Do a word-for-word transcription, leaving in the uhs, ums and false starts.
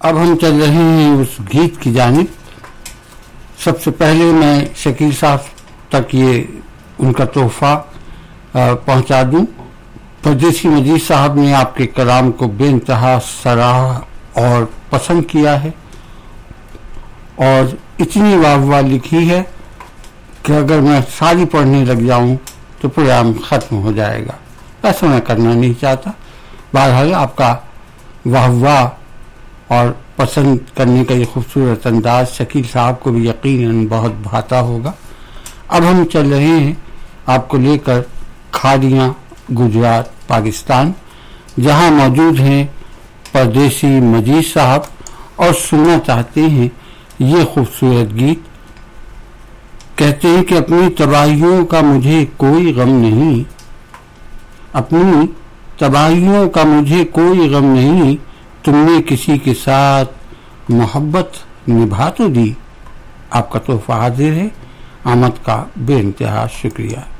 अब हम चल रहे हैं उस गीत की जानिब। सबसे पहले मैं शकील साहब तक ये उनका तोहफा पहुंचा दूं। परदेसी मजीद साहब ने आपके कलाम को बेइंतहा सराहा और पसंद किया है और इतनी वाह-वाह लिखी है कि अगर मैं सारी पढ़ने लग जाऊं तो प्रोग्राम खत्म हो जाएगा। ऐसा मैं करना नहीं चाहता। बहरहाल आपका वाह-वाह और पसंद करने का ये खूबसूरत अंदाज शकील साहब को भी यकीनन बहुत भाता होगा। अब हम चल रहे हैं आपको लेकर खाड़ियाँ गुजरात पाकिस्तान, जहां मौजूद हैं परदेसी मजीद साहब और सुनना चाहते हैं ये खूबसूरत गीत। कहते हैं कि अपनी तबाहियों का मुझे कोई गम नहीं, अपनी तबाहियों का मुझे कोई गम नहीं, तुमने किसी के साथ मोहब्बत निभा तो दी। आपका तोहफा हाजिर है। आमद का बेइंतहा शुक्रिया।